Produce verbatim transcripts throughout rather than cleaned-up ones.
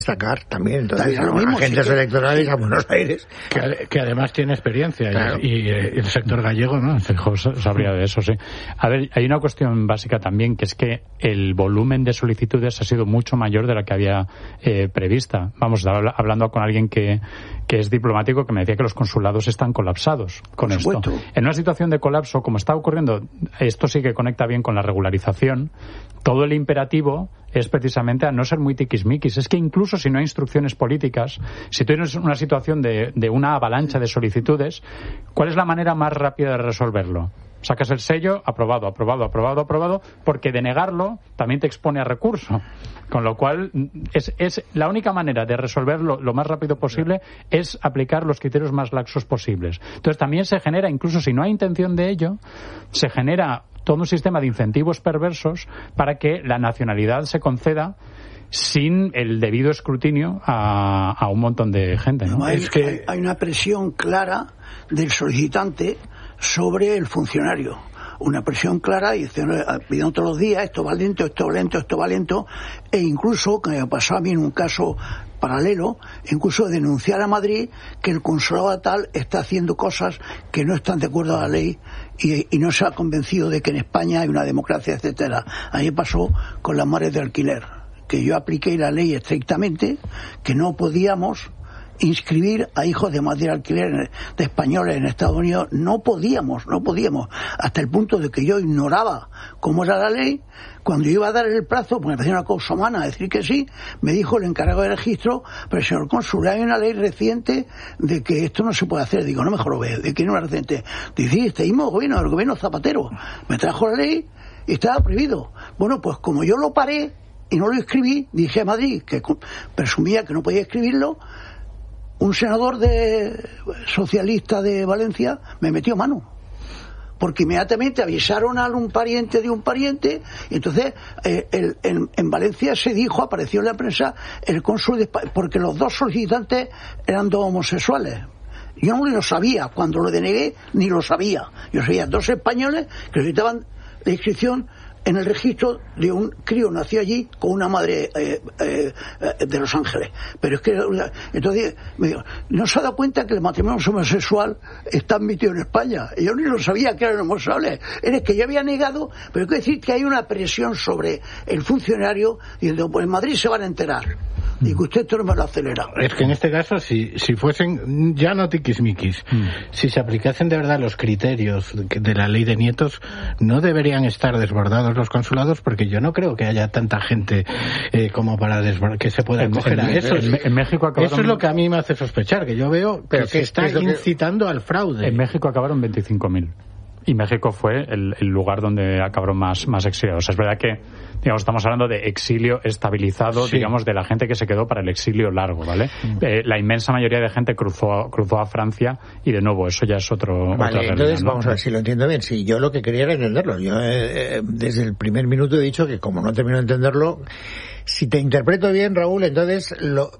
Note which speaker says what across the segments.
Speaker 1: destacar también, entonces
Speaker 2: También lo mismo,
Speaker 1: agentes
Speaker 2: sí que...
Speaker 1: electorales a Buenos Aires.
Speaker 3: Que, que además tiene experiencia, claro. y, y el sector gallego, ¿no? Fijo, sabría de eso, sí. A ver, hay una cuestión básica también, que es que el volumen de solicitudes ha sido mucho mayor de la que había eh, prevista. Vamos, hablando con alguien que, que es diplomático, que me decía que los consulados están colapsados con
Speaker 2: Por
Speaker 3: esto.
Speaker 2: supuesto.
Speaker 3: En una situación de colapso, como está ocurriendo, esto sí que conecta bien con la regularización, todo el imperativo es precisamente a no ser muy tiquismiquis. Es que incluso si no hay instrucciones políticas, si tú tienes una situación de, de una avalancha de solicitudes, ¿cuál es la manera más rápida de resolverlo? Sacas el sello, aprobado, aprobado, aprobado, aprobado, porque denegarlo también te expone a recurso. Con lo cual, es, es la única manera de resolverlo lo más rápido posible es aplicar los criterios más laxos posibles. Entonces también se genera, incluso si no hay intención de ello, se genera todo un sistema de incentivos perversos para que la nacionalidad se conceda sin el debido escrutinio a, a un montón de gente, ¿no?
Speaker 2: Hay,
Speaker 3: es que
Speaker 2: hay, hay una presión clara del solicitante sobre el funcionario. Una presión clara y pidiendo todos los días esto va lento, esto va lento, esto va lento, e incluso, que me pasó a mí en un caso paralelo, incluso denunciar a Madrid que el consulado tal está haciendo cosas que no están de acuerdo a la ley y, y no se ha convencido de que en España hay una democracia, etcétera. A mí pasó con las mares de alquiler, que yo apliqué la ley estrictamente, que no podíamos inscribir a hijos de madre de alquiler de españoles en Estados Unidos. No podíamos, no podíamos, hasta el punto de que yo ignoraba cómo era la ley. Cuando iba a dar el plazo, porque me parecía una cosa humana decir que sí, me dijo el encargado de registro, pero señor cónsul, hay una ley reciente de que esto no se puede hacer. Digo, no, mejor lo ve, ¿de quién es una reciente? Dice, sí, este mismo gobierno, el gobierno Zapatero. Me trajo la ley y estaba prohibido. Bueno, pues como yo lo paré y no lo escribí, dije a Madrid, que presumía que no podía escribirlo, un senador de socialista de Valencia me metió mano, porque inmediatamente avisaron a un pariente de un pariente, y entonces eh, el, el, en Valencia se dijo, apareció en la prensa, el cónsul de España, porque los dos solicitantes eran dos homosexuales. Yo no lo sabía, cuando lo denegué ni lo sabía. Yo sabía dos españoles que solicitaban la inscripción en el registro de un crío nació allí con una madre eh, eh, de Los Ángeles. Pero es que entonces me dijo, ¿no se ha dado cuenta que el matrimonio homosexual está admitido en España? Y yo ni lo sabía que eran homosexuales. Es que yo había negado, pero hay que decir que hay una presión sobre el funcionario diciendo, pues en Madrid se van a enterar. Y que usted esto no me lo acelera.
Speaker 3: Es que en este caso, si, si fuesen ya no tiquismiquis, mm. si se aplicasen de verdad los criterios de, de la ley de nietos, no deberían estar desbordados los consulados, porque yo no creo que haya tanta gente eh, como para desbordar, que se pueda acoger a eso.
Speaker 4: En, en México acabaron...
Speaker 3: Eso es lo que a mí me hace sospechar, que yo veo
Speaker 4: Pero
Speaker 3: que se está incitando que... al fraude.
Speaker 4: En México acabaron veinticinco mil. Y México fue el, el lugar donde acabaron más, más exiliados. Es verdad que, digamos, estamos hablando de exilio estabilizado, sí. digamos, de la gente que se quedó para el exilio largo, ¿vale? Mm. Eh, la inmensa mayoría de gente cruzó, cruzó a Francia y, de nuevo, eso ya es otro...
Speaker 1: Vale,
Speaker 4: otra
Speaker 1: entonces
Speaker 4: realidad, ¿no?
Speaker 1: vamos a ver si lo entiendo bien. Si yo lo que quería era entenderlo. Yo eh, eh, desde el primer minuto he dicho que como no termino de entenderlo, si te interpreto bien, Raúl, entonces lo,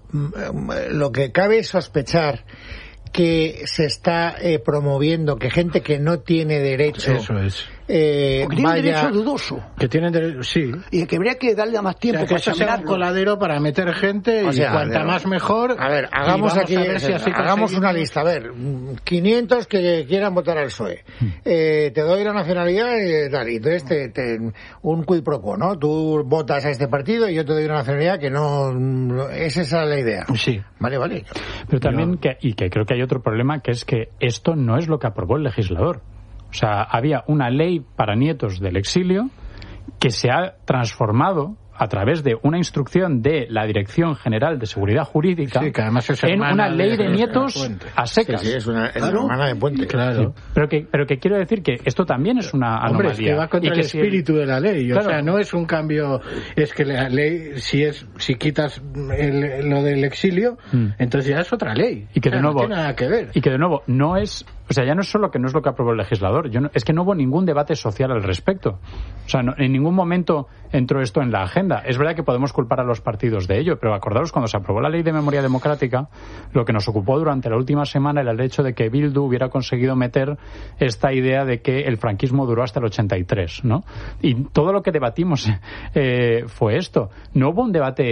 Speaker 1: lo que cabe es sospechar que se está eh, promoviendo que gente que no tiene derecho,
Speaker 3: eso es,
Speaker 1: eh,
Speaker 2: tiene
Speaker 1: vaya...
Speaker 2: derecho dudoso,
Speaker 3: que tienen derecho, sí,
Speaker 2: y que habría que darle más tiempo,
Speaker 3: o sea, que
Speaker 2: para
Speaker 3: esto sea un coladero para meter gente, o sea, y cuanta más mejor.
Speaker 1: A ver, hagamos aquí,
Speaker 3: a ver si así
Speaker 1: hagamos una lista. A ver, quinientos que quieran votar al P S O E. Hmm. Eh, te doy la nacionalidad y tal, y entonces te, te, un quid pro quo, ¿no? Tú votas a este partido y yo te doy una nacionalidad que no... ¿Es esa la idea?
Speaker 3: Sí.
Speaker 1: Vale, vale.
Speaker 4: Pero también, que, y que creo que hay otro problema, que es que esto no es lo que aprobó el legislador. O sea, había una ley para nietos del exilio que se ha transformado a través de una instrucción de la Dirección General de Seguridad Jurídica,
Speaker 3: sí, que además es
Speaker 4: en una ley de, de nietos a secas.
Speaker 1: Sí, sí, es una, es
Speaker 2: claro.
Speaker 1: una hermana de Puente.
Speaker 3: Claro.
Speaker 4: Sí. Pero que pero que quiero decir que esto también es una anomalía.
Speaker 3: Hombre, es que va contra
Speaker 4: y que
Speaker 3: el
Speaker 4: si
Speaker 3: espíritu
Speaker 4: el...
Speaker 3: de la ley.
Speaker 4: Claro.
Speaker 3: O sea, no es un cambio... Es que la ley, si es si quitas el, lo del exilio, mm. entonces ya es otra ley.
Speaker 4: Y que
Speaker 3: o sea,
Speaker 4: de nuevo...
Speaker 3: no tiene nada que ver.
Speaker 4: Y que de nuevo, no es... O sea, ya no es solo que no es lo que aprobó el legislador, yo no, es que no hubo ningún debate social al respecto. O sea, no, en ningún momento entró esto en la agenda. Es verdad que podemos culpar a los partidos de ello, pero acordaros, cuando se aprobó la Ley de Memoria Democrática, lo que nos ocupó durante la última semana era el hecho de que Bildu hubiera conseguido meter esta idea de que el franquismo duró hasta el ochenta y tres, ¿no? Y todo lo que debatimos eh, fue esto. No hubo un debate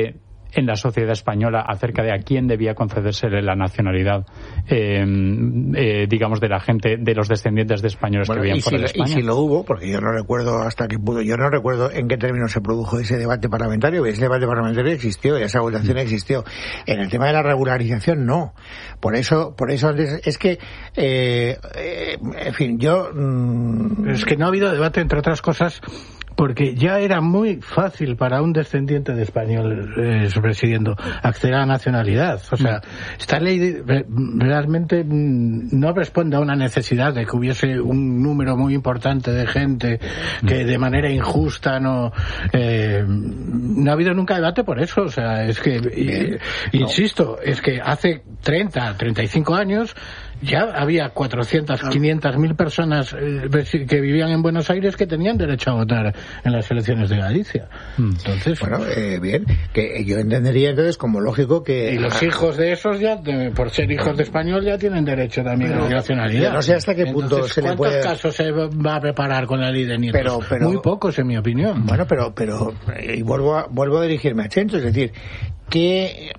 Speaker 3: en la sociedad española acerca de a quién debía concederse la nacionalidad, eh, eh, digamos, de la gente, de los descendientes de españoles bueno, que vivían fuera
Speaker 1: si,
Speaker 3: de España.
Speaker 1: Y si lo hubo, porque yo no recuerdo hasta qué pudo, yo no recuerdo en qué términos se produjo ese debate parlamentario. Ese debate parlamentario existió, esa votación existió. En el tema de la regularización, no. Por eso, por eso antes, es que, eh, eh, en fin, yo... Mmm...
Speaker 5: Es que no ha habido debate, entre otras cosas, porque ya era muy fácil para un descendiente de español eh, presidiendo acceder a la nacionalidad. O sea, esta ley realmente no responde a una necesidad de que hubiese un número muy importante de gente que de manera injusta no... Eh, no ha habido nunca debate por eso. O sea, es que, eh, insisto, es que hace treinta, treinta y cinco años ya había cuatrocientas, quinientas mil personas eh, que vivían en Buenos Aires que tenían derecho a votar en las elecciones de Galicia. Entonces,
Speaker 1: bueno, eh, bien, que yo entendería entonces como lógico que...
Speaker 5: Y los hijos de esos ya, de, por ser hijos de español, ya tienen derecho también pero, a la nacionalidad.
Speaker 1: No sé hasta qué punto
Speaker 5: entonces,
Speaker 1: se le puede...
Speaker 5: ¿cuántos casos se va a preparar con la ley de nietos?
Speaker 1: Pero, pero,
Speaker 5: muy pocos, en mi opinión.
Speaker 1: Bueno, pero, pero y vuelvo a, vuelvo a dirigirme a Chencho, es decir, ¿qué,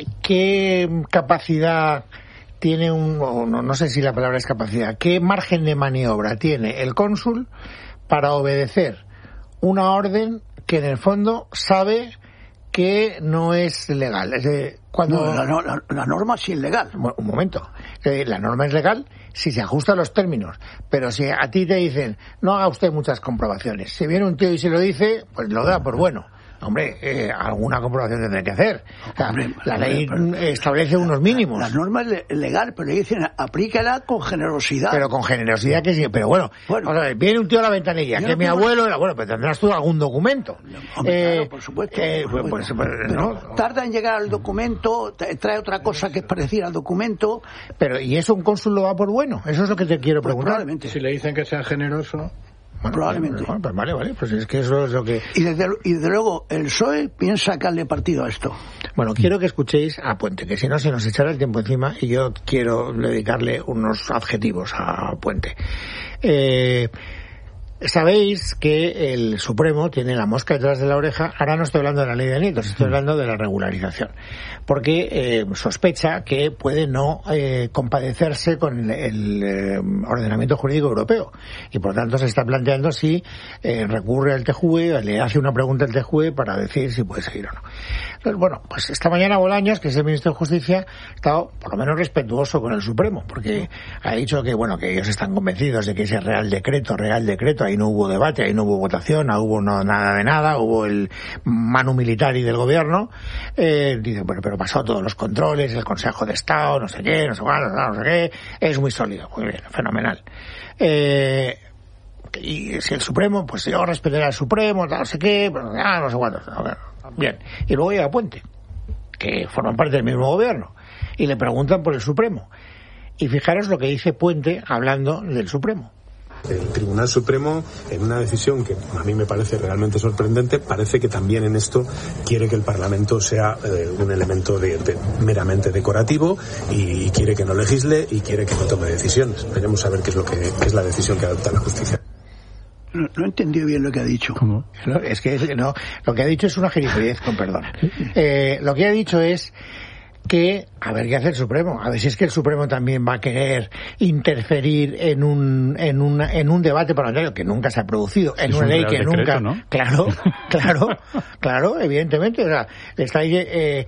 Speaker 1: qué capacidad... tiene un, no, no sé si la palabra es capacidad, ¿qué margen de maniobra tiene el cónsul para obedecer una orden que en el fondo sabe que no es legal? Es decir, cuando
Speaker 2: no, la, la, la norma sí es legal.
Speaker 1: Un momento, la norma es legal si se ajusta a los términos, pero si a ti te dicen no haga usted muchas comprobaciones, si viene un tío y se lo dice, pues lo da por bueno. Hombre, eh, alguna comprobación tendré que hacer. O sea, hombre, la ley pero, establece unos mínimos.
Speaker 2: La, la norma es legal, pero le dicen aplícala con generosidad.
Speaker 1: Pero con generosidad que sí. Pero bueno, bueno o sea, viene un tío a la ventanilla, que no mi abuelo era bueno, pero tendrás tú algún documento.
Speaker 2: Hombre, eh, claro, por supuesto. Eh, por supuesto. Pues, pues, ¿no? Tarda en llegar al documento, trae otra cosa que es parecida al documento.
Speaker 1: Pero, ¿y eso un cónsul lo va por bueno? Eso es lo que te quiero
Speaker 5: pues
Speaker 1: preguntar.
Speaker 5: Probablemente. Si le dicen que sea generoso...
Speaker 1: Bueno,
Speaker 2: probablemente.
Speaker 1: Pues, pues vale, vale, pues es que eso es lo que...
Speaker 2: Y desde, y desde luego el P S O E piensa sacarle partido a esto.
Speaker 1: Bueno, quiero que escuchéis a Puente, que si no se nos echará el tiempo encima y yo quiero dedicarle unos adjetivos a Puente. Eh... Sabéis que el Supremo tiene la mosca detrás de la oreja. Ahora no estoy hablando de la ley de nietos, estoy hablando de la regularización. Porque eh, sospecha que puede no eh, compadecerse con el, el eh, ordenamiento jurídico europeo. Y por tanto se está planteando si eh, recurre al T J U E, le hace una pregunta al T J U E para decir si puede seguir o no. Entonces, bueno, pues esta mañana Bolaños, que es el ministro de Justicia, ha estado por lo menos respetuoso con el Supremo, porque ha dicho que, bueno, que ellos están convencidos de que ese Real Decreto, Real Decreto, ahí no hubo debate, ahí no hubo votación, no hubo no, nada de nada, hubo el manu militari del gobierno. Eh, dice, bueno, pero pasó todos los controles, el Consejo de Estado, no sé qué, no sé cuál, no sé qué, es muy sólido, muy bien, fenomenal. Eh, y si el Supremo, pues yo respetaré al Supremo, no sé qué, pero ah, no sé cuántos, bien. Y luego llega Puente, que forman parte del mismo gobierno, y le preguntan por el Supremo. Y fijaros lo que dice Puente hablando del Supremo.
Speaker 6: El Tribunal Supremo, en una decisión que a mí me parece realmente sorprendente, parece que también en esto quiere que el Parlamento sea eh, un elemento de, de, meramente decorativo y, y quiere que no legisle y quiere que no tome decisiones. Veremos a ver qué es lo que qué es la decisión que adopta la justicia.
Speaker 2: No, no he entendido bien lo que ha dicho.
Speaker 1: ¿Cómo? No, es que no, lo que ha dicho es una gilipollez, con perdón. Eh, lo que ha dicho es que a ver qué hace el Supremo, a ver si es que el Supremo también va a querer interferir en un en una, en un debate parlamentario que nunca se ha producido, en es una un ley que decreto, nunca, ¿no? claro, claro, claro, evidentemente, o sea, está ahí, eh,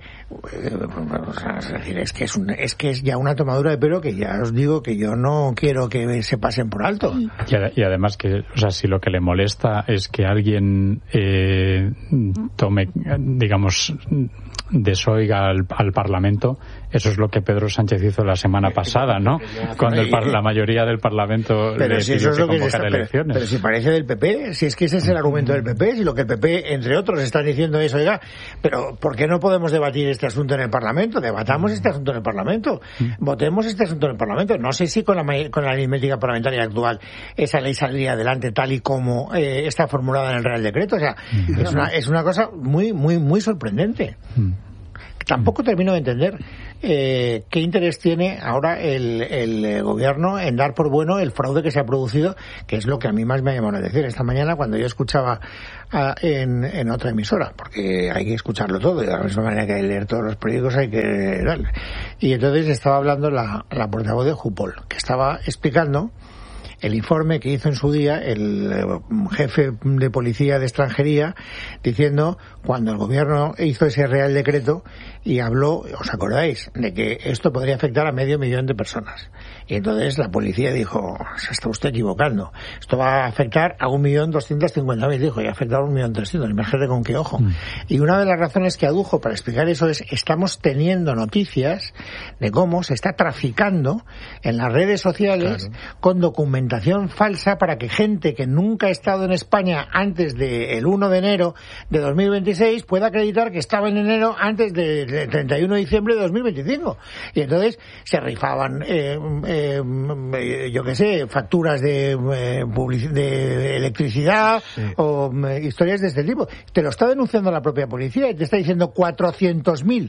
Speaker 1: o sea, es decir, es que es un, es que es ya una tomadura de pelo que ya os digo que yo no quiero que se pasen por alto.
Speaker 3: Y, y además que, o sea, si lo que le molesta es que alguien eh, tome, digamos, desoiga al, al Parlamento, eso es lo que Pedro Sánchez hizo la semana pasada, ¿no? Cuando el par, la mayoría del Parlamento
Speaker 1: pero
Speaker 3: le
Speaker 1: si
Speaker 3: pidió
Speaker 1: eso es
Speaker 3: que
Speaker 1: lo que
Speaker 3: convocara
Speaker 1: está,
Speaker 3: elecciones.
Speaker 1: Pero, pero si parece del P P, si es que ese es el argumento del P P, si lo que el P P, entre otros, están diciendo es, oiga, pero ¿por qué no podemos debatir este asunto en el Parlamento? Debatamos este asunto en el Parlamento. Votemos este asunto en el Parlamento. No sé si con la, con la aritmética parlamentaria actual esa ley saldría adelante tal y como eh, está formulada en el Real Decreto. O sea, mm. es una, es una cosa muy, muy, muy sorprendente. Mm. Tampoco termino de entender eh, ¿qué interés tiene ahora el, el gobierno en dar por bueno el fraude que se ha producido? Que es lo que a mí más me ha llamado la atención esta mañana cuando yo escuchaba a, en, en otra emisora, porque hay que escucharlo todo, de la misma manera que hay que leer todos los periódicos, hay que darle. Y entonces estaba hablando la, la portavoz de Jupol, que estaba explicando el informe que hizo en su día el jefe de policía de extranjería, diciendo cuando el gobierno hizo ese Real Decreto y habló, ¿os acordáis?, de que esto podría afectar a medio millón de personas. Y entonces la policía dijo, se está usted equivocando, esto va a afectar a un millón doscientos cincuenta mil, dijo, y ha afectado a un millón trescientos, imagínate con qué ojo. Mm. Y una de las razones que adujo para explicar eso es, estamos teniendo noticias de cómo se está traficando en las redes sociales, claro, con documentación falsa para que gente que nunca ha estado en España antes del uno de enero de dos mil veintiséis pueda acreditar que estaba en enero antes del treinta y uno de diciembre de dos mil veinticinco. Y entonces se rifaban, eh, eh, yo qué sé, facturas de, eh, public- de electricidad, sí, o eh, historias de este tipo. Te lo está denunciando la propia policía y te está diciendo cuatrocientos mil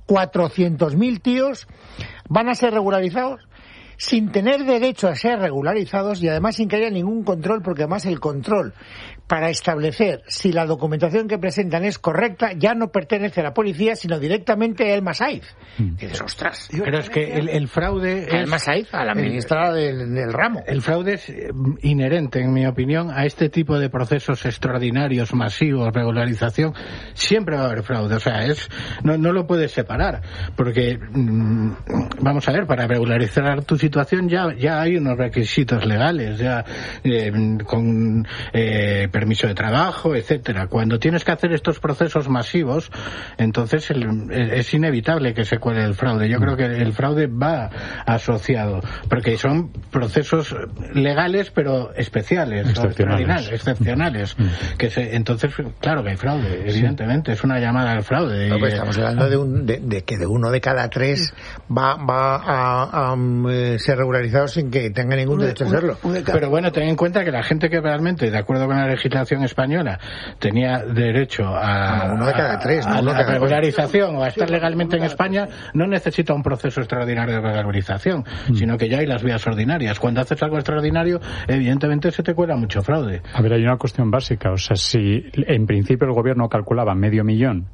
Speaker 1: tíos van a ser regularizados sin tener derecho a ser regularizados y además sin que haya ningún control, porque además el control para establecer si la documentación que presentan es correcta ya no pertenece a la policía, sino directamente a Elma Saiz. Mm. Dices, ostras.
Speaker 5: Pero es que el, el fraude...
Speaker 1: A Elma Saiz, a la ministra el, del, del ramo.
Speaker 5: El fraude es inherente, en mi opinión, a este tipo de procesos extraordinarios, masivos, regularización. Siempre va a haber fraude. O sea, es no, no lo puedes separar. Porque, mmm, vamos a ver, para regularizar tu situación ya, ya hay unos requisitos legales, ya eh, con... Eh, permiso de trabajo, etcétera. Cuando tienes que hacer estos procesos masivos, entonces el, es inevitable que se cuele el fraude. Yo creo que el fraude va asociado, porque son procesos legales pero especiales, excepcionales, excepcionales. Mm. Que se, entonces, claro que hay fraude, evidentemente, sí, es una llamada al fraude.
Speaker 1: No, pues estamos hablando de, un, de, de que de uno de cada tres va, va a, a, a ser regularizado sin que tenga ningún una, derecho a serlo.
Speaker 5: Una, una pero bueno, ten en cuenta que la gente que realmente, de acuerdo con la legislación española, tenía derecho a,
Speaker 1: no, uno de cada tres,
Speaker 5: a,
Speaker 1: no,
Speaker 5: a la regularización o a estar legalmente en España, no necesita un proceso extraordinario de regularización, mm. sino que ya hay las vías ordinarias. Cuando haces algo extraordinario, evidentemente se te cuela mucho fraude.
Speaker 3: A ver, hay una cuestión básica. O sea, si en principio el gobierno calculaba medio millón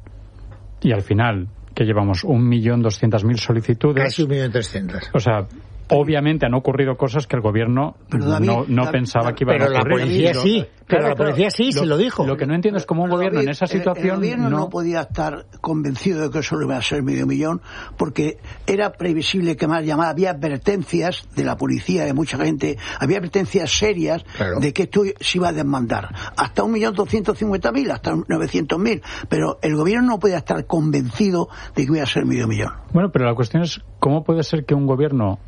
Speaker 3: y al final, que llevamos un millón doscientas mil solicitudes...
Speaker 1: Casi un millón trescientas.
Speaker 3: O sea... Obviamente han ocurrido cosas que el gobierno David, no, no David, pensaba que iban a ocurrir.
Speaker 1: Pero la policía sí, pero claro, la policía sí,
Speaker 3: lo,
Speaker 1: se lo dijo.
Speaker 3: Lo que no entiendo es cómo un gobierno
Speaker 2: David,
Speaker 3: en esa situación...
Speaker 2: El, el gobierno
Speaker 3: no...
Speaker 2: no podía estar convencido de que eso iba a ser medio millón, porque era previsible que más llamadas, había advertencias de la policía, de mucha gente, había advertencias serias, claro, de que esto se iba a desmandar. Hasta un millón doscientos cincuenta mil, hasta novecientos mil, pero el gobierno no podía estar convencido de que iba a ser medio millón.
Speaker 3: Bueno, pero la cuestión es, ¿cómo puede ser que un gobierno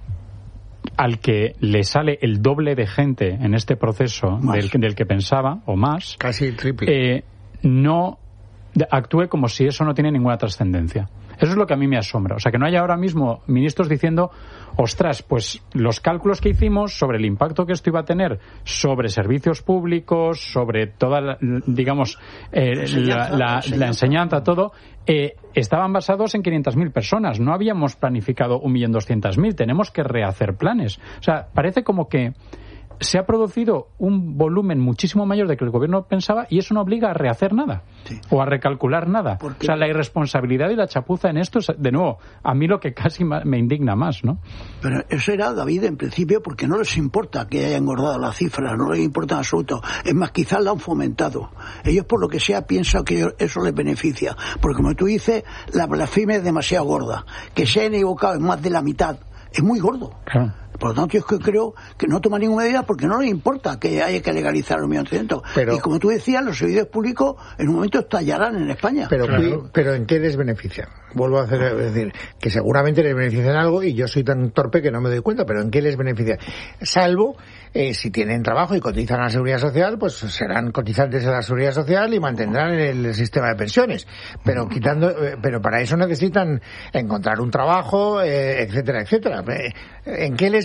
Speaker 3: al que le sale el doble de gente en este proceso del, del que pensaba, o más,
Speaker 1: casi el triple,
Speaker 3: eh, no actúe como si eso no tiene ninguna trascendencia? Eso es lo que a mí me asombra. O sea, que no haya ahora mismo ministros diciendo, ostras, pues los cálculos que hicimos sobre el impacto que esto iba a tener sobre servicios públicos, sobre toda, la, digamos, eh, la, la, la enseñanza, todo, eh, estaban basados en quinientas mil personas. No habíamos planificado un millón doscientas mil. Tenemos que rehacer planes. O sea, parece como que se ha producido un volumen muchísimo mayor de que el gobierno pensaba y eso no obliga a rehacer nada, sí, o a recalcular nada. O sea, la irresponsabilidad y la chapuza en esto es, de nuevo, a mí lo que casi me indigna más, ¿no?
Speaker 2: Pero eso era, David, en principio, porque no les importa que haya engordado la cifra, no les importa en absoluto. Es más, quizás la han fomentado. Ellos, por lo que sea, piensan que eso les beneficia. Porque, como tú dices, la blasfemia es demasiado gorda. Que se hayan equivocado en más de la mitad es muy gordo. Claro. Por lo tanto, yo es que creo que no toma ninguna medida porque no les importa que haya que legalizar el un millón trescientos mil. Y como tú decías, los servidores públicos en un momento estallarán en España.
Speaker 1: Pero, claro, pero ¿en qué les beneficia? Vuelvo a hacer, es decir, que seguramente les benefician algo y yo soy tan torpe que no me doy cuenta, pero ¿en qué les beneficia? Salvo eh, si tienen trabajo y cotizan a la Seguridad Social, pues serán cotizantes a la Seguridad Social y mantendrán el, el sistema de pensiones. Pero quitando, eh, pero para eso necesitan encontrar un trabajo, eh, etcétera, etcétera. ¿En qué les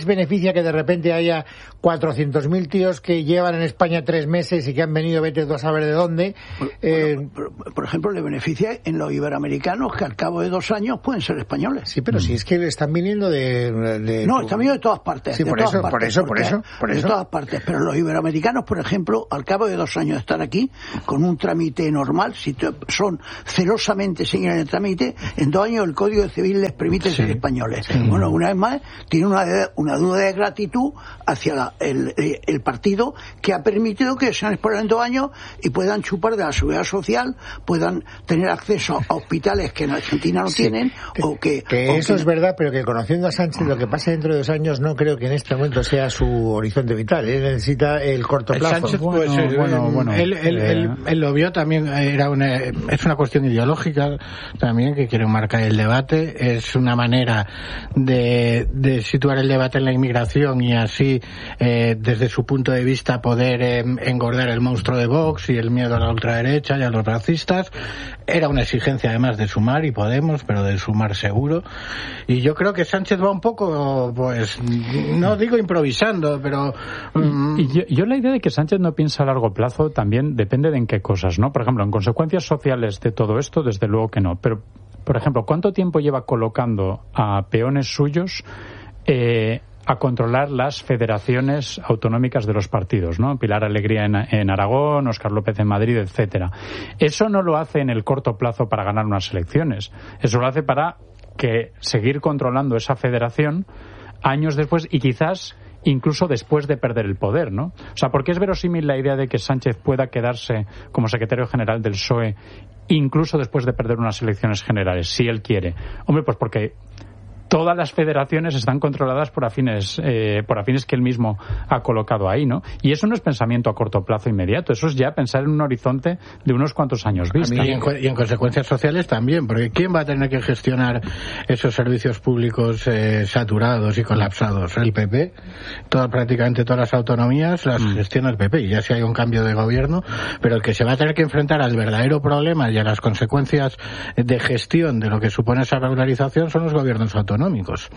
Speaker 1: beneficia que de repente haya cuatrocientos mil tíos que llevan en España tres meses y que han venido, vete tú a saber de dónde.
Speaker 2: Por,
Speaker 1: eh,
Speaker 2: bueno, por, por ejemplo, le beneficia en los iberoamericanos que al cabo de dos años pueden ser españoles.
Speaker 1: Sí, pero mm. si es que están viniendo de... de
Speaker 2: no, están viniendo de todas partes.
Speaker 1: Sí,
Speaker 2: de
Speaker 1: por,
Speaker 2: todas
Speaker 1: eso,
Speaker 2: partes,
Speaker 1: por eso, por eso, por eso.
Speaker 2: De todas partes. Pero los iberoamericanos, por ejemplo, al cabo de dos años de estar aquí, con un trámite normal, si te, son celosamente siguen el trámite, en dos años el Código Civil les permite sí. ser españoles. Sí. Bueno, una vez más, tiene una, una duda de gratitud hacia la, el, el partido que ha permitido que sean españoles en dos años y puedan chupar de la seguridad social, puedan tener acceso a hospitales que en Argentina no sí. tienen,
Speaker 1: que,
Speaker 2: o que...
Speaker 1: que
Speaker 2: o
Speaker 1: eso
Speaker 2: que...
Speaker 1: es verdad, pero que conociendo a Sánchez, lo que pase dentro de dos años no creo que en este momento sea su horizonte vital. Él necesita el corto plazo.
Speaker 5: El Sánchez, pues, bueno, bueno, bueno, él, él, eh... él, él lo vio también, era una, es una cuestión ideológica también que quiere marcar el debate, es una manera de, de situar el debate en la inmigración y así, eh, desde su punto de vista, poder eh, engordar el monstruo de Vox y el miedo a la ultraderecha y a los racistas. Era una exigencia además de Sumar y Podemos, pero de Sumar seguro. Y yo creo que Sánchez va un poco, pues, no digo improvisando, pero...
Speaker 3: Um... Y, y yo, yo la idea de que Sánchez no piensa a largo plazo también depende de en qué cosas, ¿no? Por ejemplo, en consecuencias sociales de todo esto, desde luego que no. Pero, por ejemplo, ¿cuánto tiempo lleva colocando a peones suyos eh, a controlar las federaciones autonómicas de los partidos, ¿no? Pilar Alegría en, en Aragón, Óscar López en Madrid, etcétera? Eso no lo hace en el corto plazo para ganar unas elecciones. Eso lo hace para que seguir controlando esa federación años después y quizás incluso después de perder el poder, ¿no? O sea, ¿por qué es verosímil la idea de que Sánchez pueda quedarse como secretario general del P S O E incluso después de perder unas elecciones generales, si él quiere? Hombre, pues porque todas las federaciones están controladas por afines eh, por afines que él mismo ha colocado ahí, ¿no? Y eso no es pensamiento a corto plazo inmediato, eso es ya pensar en un horizonte de unos cuantos años vista.
Speaker 5: Y en, y en consecuencias sociales también, porque ¿quién va a tener que gestionar esos servicios públicos eh, saturados y colapsados? ¿El P P? Toda, prácticamente todas las autonomías las mm. gestiona el P P, y ya si hay un cambio de gobierno, pero el que se va a tener que enfrentar al verdadero problema y a las consecuencias de gestión de lo que supone esa regularización son los gobiernos autonómicos. Económicos.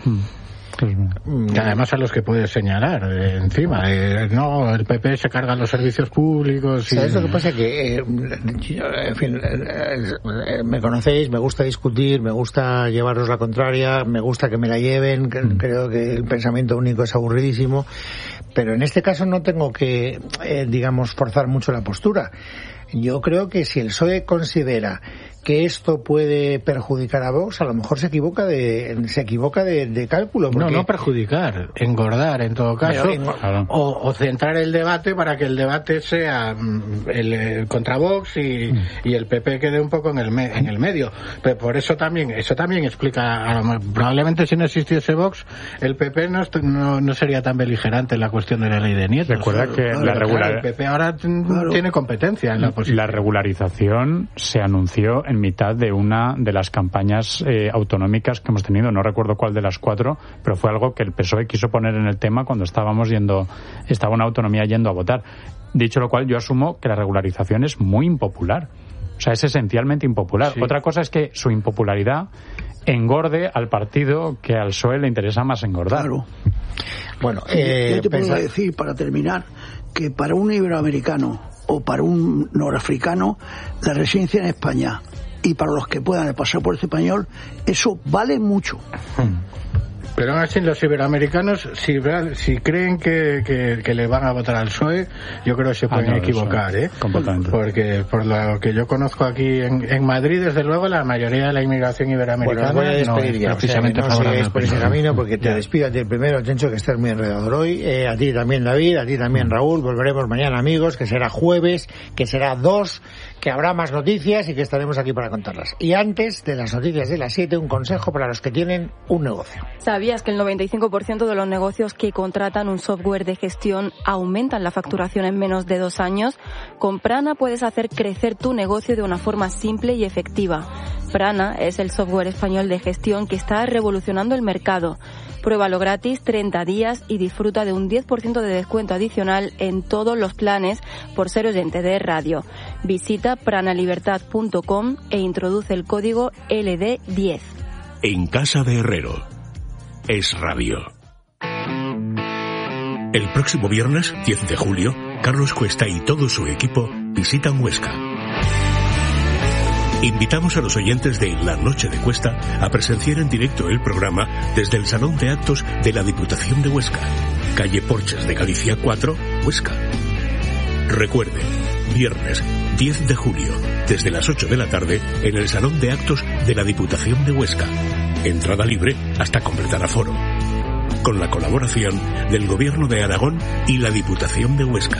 Speaker 5: Mm. Y además a los que puedes señalar eh, encima eh, no, el P P se carga los servicios públicos y...
Speaker 1: ¿Sabes lo que pasa? Que eh, yo, en fin, eh, me conocéis, me gusta discutir, me gusta llevaros la contraria, me gusta que me la lleven, mm. creo que el pensamiento único es aburridísimo, pero en este caso no tengo que eh, digamos forzar mucho la postura. Yo creo que si el P S O E considera que esto puede perjudicar a Vox, a lo mejor se equivoca de se equivoca de, de cálculo.
Speaker 5: Porque... No, no perjudicar, engordar en todo caso, engord... o, o centrar el debate para que el debate sea el, el contra Vox y, mm. y el P P quede un poco en el me, en el medio. Pero por eso también eso también explica, a lo, probablemente si no existiese Vox, el P P no, no, no sería tan beligerante en la cuestión de la ley de nietos.
Speaker 3: Recuerda que
Speaker 5: claro,
Speaker 3: la regular...
Speaker 5: claro, el P P ahora claro. tiene competencia en la posición.
Speaker 3: La regularización se anunció en mitad de una de las campañas eh, autonómicas que hemos tenido, no recuerdo cuál de las cuatro, pero fue algo que el P S O E quiso poner en el tema cuando estábamos yendo, estaba una autonomía yendo a votar. Dicho lo cual, yo asumo que la regularización es muy impopular. O sea, es esencialmente impopular. Sí. Otra cosa es que su impopularidad engorde al partido que al P S O E le interesa más engordar.
Speaker 2: Claro.
Speaker 1: Bueno, eh,
Speaker 2: yo te
Speaker 1: pensa...
Speaker 2: puedo decir, para terminar, que para un iberoamericano o para un norafricano, la residencia en España y para los que puedan el pasaporte español, eso vale mucho.
Speaker 5: Pero aún así los iberoamericanos, si, si creen que, que, que le van a votar al P S O E, yo creo que se pueden ah, no, equivocar, ¿eh?
Speaker 3: Completamente.
Speaker 5: Porque por lo que yo conozco aquí en, en Madrid, desde luego, la mayoría de la inmigración iberoamericana
Speaker 1: bueno, voy a despedir
Speaker 5: no
Speaker 1: ya,
Speaker 5: es precisamente
Speaker 1: o sea, no
Speaker 5: favorable
Speaker 1: por ese camino, porque te
Speaker 5: ya.
Speaker 1: despido a ti el primero, Chencho, que estás muy enredador hoy, eh, a ti también, David, a ti también, Raúl. Volveremos mañana, amigos, que será jueves, que será dos, que habrá más noticias y que estaremos aquí para contarlas. Y antes de las noticias de las siete, un consejo para los que tienen un negocio.
Speaker 7: ¿Sabías que el noventa y cinco por ciento de los negocios que contratan un software de gestión aumentan la facturación en menos de dos años? Con Prana puedes hacer crecer tu negocio de una forma simple y efectiva. Prana es el software español de gestión que está revolucionando el mercado. Pruébalo gratis treinta días y disfruta de un diez por ciento de descuento adicional en todos los planes por ser oyente de radio. Visita pranalibertad punto com e introduce el código L D diez.
Speaker 8: En casa de Herrero. Es Radio. El próximo viernes, diez de julio, Carlos Cuesta y todo su equipo visitan Huesca. Invitamos a los oyentes de La Noche de Cuesta a presenciar en directo el programa desde el Salón de Actos de la Diputación de Huesca, calle Porches de Galicia cuatro, Huesca. Recuerde, viernes diez de julio, desde las ocho de la tarde, en el Salón de Actos de la Diputación de Huesca. Entrada libre hasta completar aforo. Con la colaboración del Gobierno de Aragón y la Diputación de Huesca.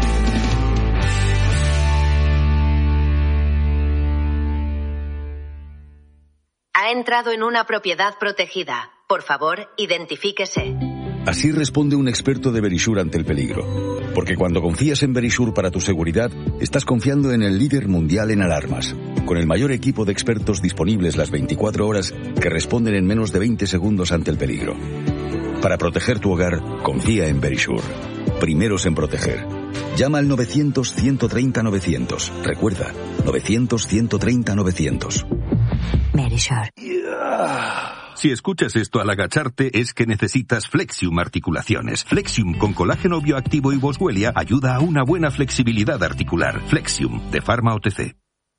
Speaker 9: Ha entrado en una propiedad protegida. Por favor, identifíquese.
Speaker 10: Así responde un experto de Verisure ante el peligro. Porque cuando confías en Verisure para tu seguridad, estás confiando en el líder mundial en alarmas. Con el mayor equipo de expertos disponibles las veinticuatro horas que responden en menos de veinte segundos ante el peligro. Para proteger tu hogar, confía en Verisure. Primeros en proteger. Llama al novecientos, ciento treinta, novecientos. Recuerda, novecientos, ciento treinta, novecientos.
Speaker 11: Verisure.
Speaker 12: Si escuchas esto al agacharte es que necesitas Flexium Articulaciones. Flexium con colágeno bioactivo y boswellia ayuda a una buena flexibilidad articular. Flexium, de Pharma O T C.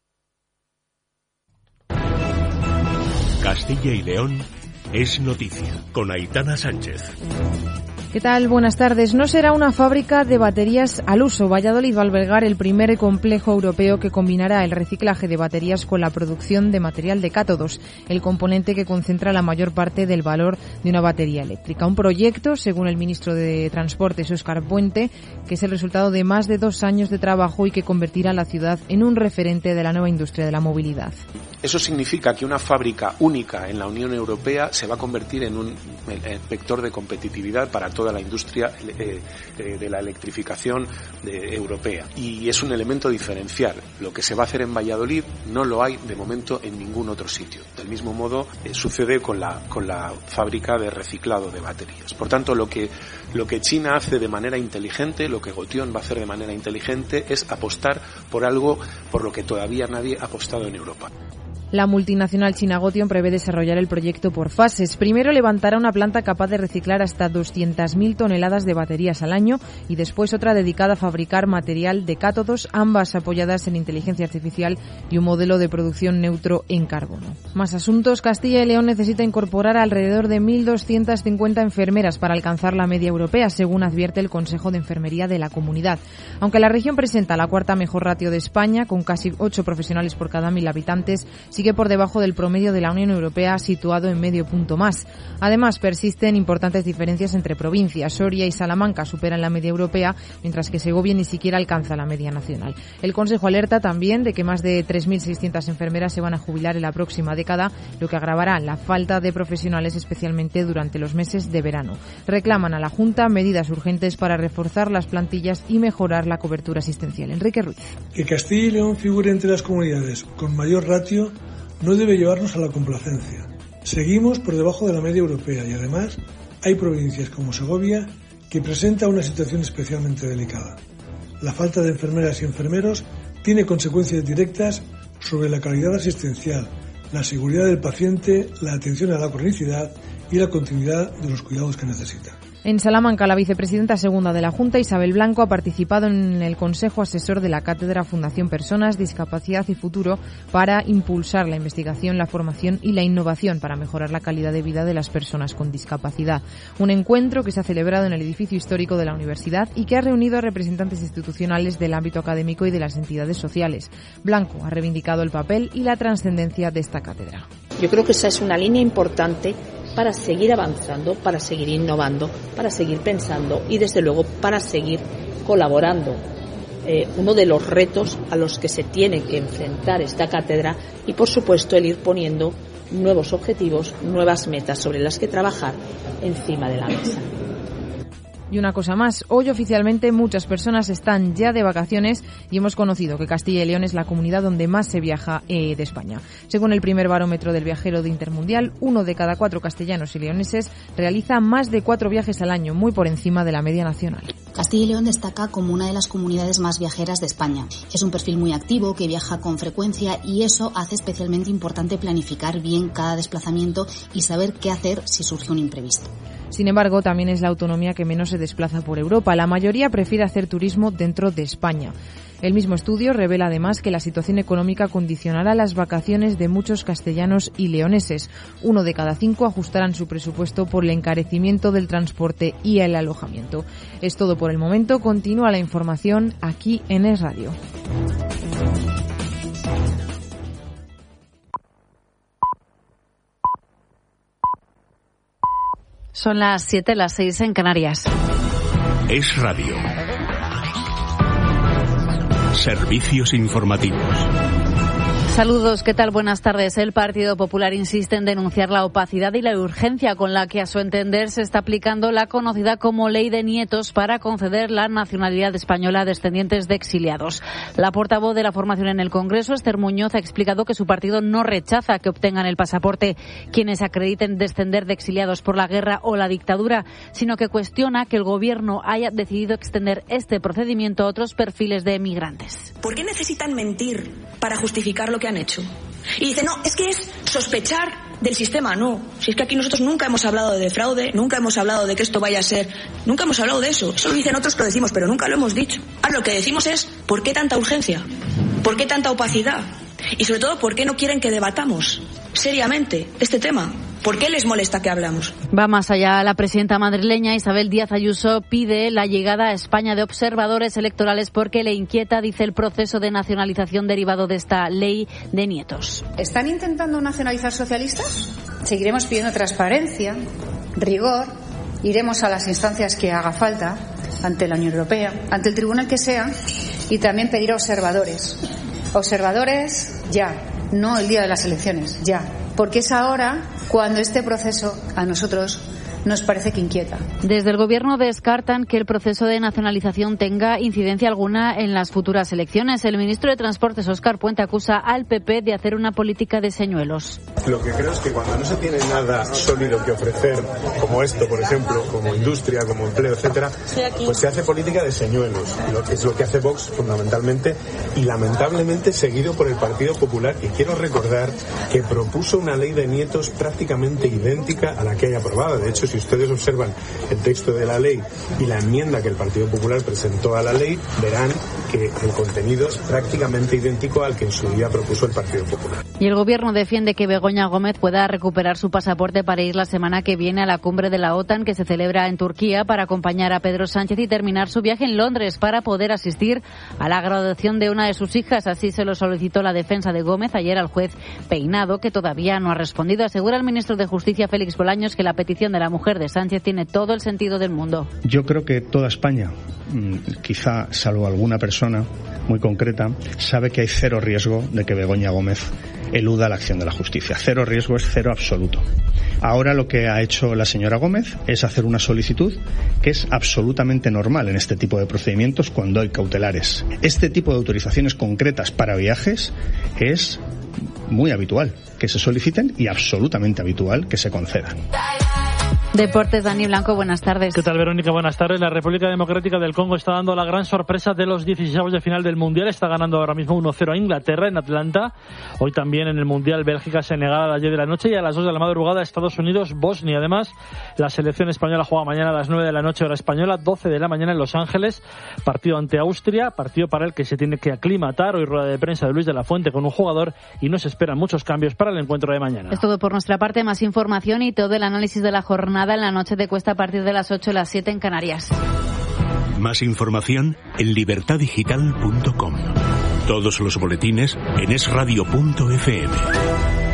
Speaker 8: Castilla y León es noticia, con Aitana Sánchez.
Speaker 13: ¿Qué tal? Buenas tardes. No será una fábrica de baterías al uso. Valladolid va a albergar el primer complejo europeo que combinará el reciclaje de baterías con la producción de material de cátodos, el componente que concentra la mayor parte del valor de una batería eléctrica. Un proyecto, según el ministro de Transportes, Óscar Puente, que es el resultado de más de dos años de trabajo y que convertirá a la ciudad en un referente de la nueva industria de la movilidad.
Speaker 14: Eso significa que una fábrica única en la Unión Europea se va a convertir en un vector de competitividad para toda la industria eh, eh, de la electrificación de, europea. Y es un elemento diferencial. Lo que se va a hacer en Valladolid no lo hay de momento en ningún otro sitio. Del mismo modo eh, sucede con la, con la fábrica de reciclado de baterías. Por tanto, lo que, lo que China hace de manera inteligente, lo que Gotion va a hacer de manera inteligente, es apostar por algo por lo que todavía nadie ha apostado en Europa.
Speaker 13: La multinacional china Gotion prevé desarrollar el proyecto por fases. Primero levantará una planta capaz de reciclar hasta doscientas mil toneladas de baterías al año y después otra dedicada a fabricar material de cátodos, ambas apoyadas en inteligencia artificial y un modelo de producción neutro en carbono. Más asuntos. Castilla y León necesita incorporar alrededor de mil doscientas cincuenta enfermeras para alcanzar la media europea, según advierte el Consejo de Enfermería de la comunidad. Aunque la región presenta la cuarta mejor ratio de España, con casi ocho profesionales por cada mil habitantes, sigue por debajo del promedio de la Unión Europea, situado en medio punto más. Además, persisten importantes diferencias entre provincias. Soria y Salamanca superan la media europea, mientras que Segovia ni siquiera alcanza la media nacional. El Consejo alerta también de que más de tres mil seiscientas enfermeras se van a jubilar en la próxima década, lo que agravará la falta de profesionales, especialmente durante los meses de verano. Reclaman a la Junta medidas urgentes para reforzar las plantillas y mejorar la cobertura asistencial. Enrique Ruiz.
Speaker 15: Que Castilla y León figure entre las comunidades con mayor ratio no debe llevarnos a la complacencia. Seguimos por debajo de la media europea y además hay provincias como Segovia que presenta una situación especialmente delicada. La falta de enfermeras y enfermeros tiene consecuencias directas sobre la calidad asistencial, la seguridad del paciente, la atención a la cronicidad y la continuidad de los cuidados que necesita.
Speaker 13: En Salamanca, la vicepresidenta segunda de la Junta, Isabel Blanco, ha participado en el Consejo Asesor de la Cátedra Fundación Personas, Discapacidad y Futuro para impulsar la investigación, la formación y la innovación para mejorar la calidad de vida de las personas con discapacidad. Un encuentro que se ha celebrado en el edificio histórico de la universidad y que ha reunido a representantes institucionales del ámbito académico y de las entidades sociales. Blanco ha reivindicado el papel y la trascendencia de esta cátedra.
Speaker 16: Yo creo que esa es una línea importante para seguir avanzando, para seguir innovando, para seguir pensando y, desde luego, para seguir colaborando. Eh, uno de los retos a los que se tiene que enfrentar esta cátedra y, por supuesto, el ir poniendo nuevos objetivos, nuevas metas sobre las que trabajar encima de la mesa.
Speaker 13: Y una cosa más, hoy oficialmente muchas personas están ya de vacaciones y hemos conocido que Castilla y León es la comunidad donde más se viaja eh, de España. Según el primer barómetro del viajero de Intermundial, uno de cada cuatro castellanos y leoneses realiza más de cuatro viajes al año, muy por encima de la media nacional.
Speaker 17: Castilla y León destaca como una de las comunidades más viajeras de España. Es un perfil muy activo que viaja con frecuencia y eso hace especialmente importante planificar bien cada desplazamiento y saber qué hacer si surge un imprevisto.
Speaker 13: Sin embargo, también es la autonomía que menos se desplaza por Europa. La mayoría prefiere hacer turismo dentro de España. El mismo estudio revela además que la situación económica condicionará las vacaciones de muchos castellanos y leoneses. Uno de cada cinco ajustarán su presupuesto por el encarecimiento del transporte y el alojamiento. Es todo por el momento. Continúa la información aquí en Es Radio.
Speaker 11: Son las siete, las seis en Canarias.
Speaker 8: Es Radio. Servicios informativos.
Speaker 11: Saludos, ¿qué tal? Buenas tardes. El Partido Popular insiste en denunciar la opacidad y la urgencia con la que, a su entender, se está aplicando la conocida como Ley de Nietos para conceder la nacionalidad española a descendientes de exiliados. La portavoz de la formación en el Congreso, Esther Muñoz, ha explicado que su partido no rechaza que obtengan el pasaporte quienes acrediten descender de exiliados por la guerra o la dictadura, sino que cuestiona que el Gobierno haya decidido extender este procedimiento a otros perfiles de emigrantes.
Speaker 18: ¿Por qué necesitan mentir para justificar lo que han hecho? Y dice, no, es que es sospechar del sistema. No, si es que aquí nosotros nunca hemos hablado de fraude, nunca hemos hablado de que esto vaya a ser, nunca hemos hablado de eso. Eso lo dicen otros que lo decimos, pero nunca lo hemos dicho. Ahora lo que decimos es, ¿por qué tanta urgencia? ¿Por qué tanta opacidad? Y sobre todo, ¿por qué no quieren que debatamos seriamente este tema? ¿Por qué les molesta que hablamos?
Speaker 11: Va más allá. La presidenta madrileña Isabel Díaz Ayuso pide la llegada a España de observadores electorales porque le inquieta, dice, el proceso de nacionalización derivado de esta ley de nietos.
Speaker 19: ¿Están intentando nacionalizar socialistas? Seguiremos pidiendo transparencia, rigor, iremos a las instancias que haga falta, ante la Unión Europea, ante el tribunal que sea, y también pedir observadores. Observadores ya, no el día de las elecciones, ya. Porque es ahora cuando este proceso a nosotros nos parece que inquieta.
Speaker 11: Desde el Gobierno descartan que el proceso de nacionalización tenga incidencia alguna en las futuras elecciones. El ministro de Transportes, Óscar Puente, acusa al P P de hacer una política de señuelos.
Speaker 6: Lo que creo es que cuando no se tiene nada sólido que ofrecer, como esto, por ejemplo, como industria, como empleo, etcétera, pues se hace política de señuelos, lo que es lo que hace Vox fundamentalmente y lamentablemente seguido por el Partido Popular, que quiero recordar que propuso una ley de nietos prácticamente idéntica a la que hay aprobada. De hecho, si ustedes observan el texto de la ley y la enmienda que el Partido Popular presentó a la ley, verán que el contenido es prácticamente idéntico al que en su día propuso el Partido Popular.
Speaker 11: Y el Gobierno defiende que Begoña Gómez pueda recuperar su pasaporte para ir la semana que viene a la cumbre de la OTAN que se celebra en Turquía para acompañar a Pedro Sánchez y terminar su viaje en Londres para poder asistir a la graduación de una de sus hijas. Así se lo solicitó la defensa de Gómez ayer al juez Peinado, que todavía no ha respondido. Asegura el ministro de Justicia, Félix Bolaños, que la petición de la mujer de Sánchez tiene todo el sentido del mundo.
Speaker 20: Yo creo que toda España, quizá salvo alguna persona muy concreta, sabe que hay cero riesgo de que Begoña Gómez eluda la acción de la justicia. Cero riesgo es cero absoluto. Ahora lo que ha hecho la señora Gómez es hacer una solicitud que es absolutamente normal en este tipo de procedimientos cuando hay cautelares. Este tipo de autorizaciones concretas para viajes es muy habitual que se soliciten y absolutamente habitual que se concedan.
Speaker 11: Deportes, Dani Blanco, buenas tardes.
Speaker 21: ¿Qué tal, Verónica? Buenas tardes. La República Democrática del Congo está dando la gran sorpresa de los dieciséis de final del Mundial. Está ganando ahora mismo uno cero a Inglaterra en Atlanta. Hoy también en el Mundial Bélgica, Senegal a las diez de la noche y a las dos de la madrugada Estados Unidos, Bosnia. Además, la selección española juega mañana a las nueve de la noche hora española, doce de la mañana en Los Ángeles. Partido ante Austria, partido para el que se tiene que aclimatar. Hoy rueda de prensa de Luis de la Fuente con un jugador y no se esperan muchos cambios para el encuentro de mañana.
Speaker 11: Es todo por nuestra parte. Más información y todo el análisis de la jornada en la noche de Cuesta a partir de las ocho, las siete en Canarias.
Speaker 8: Más información en libertad digital punto com. Todos los boletines en es radio punto efe eme.